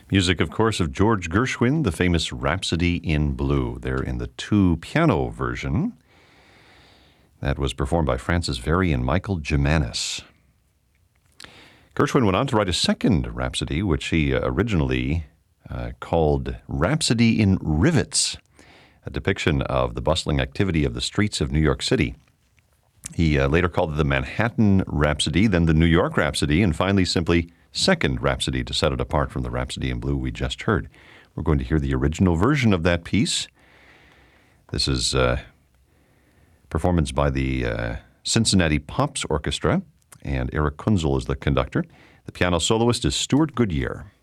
Music, of course, of George Gershwin, the famous Rhapsody in Blue. They're in the two-piano version. That was performed by Francis Very and Michael Gimanis. Gershwin went on to write a second Rhapsody, which he originally called Rhapsody in Rivets, a depiction of the bustling activity of the streets of New York City. He later called it the Manhattan Rhapsody, then the New York Rhapsody, and finally simply Second Rhapsody to set it apart from the Rhapsody in Blue we just heard. We're going to hear the original version of that piece. This is a performance by the Cincinnati Pops Orchestra, and Eric Kunzel is the conductor. The piano soloist is Stuart Goodyear.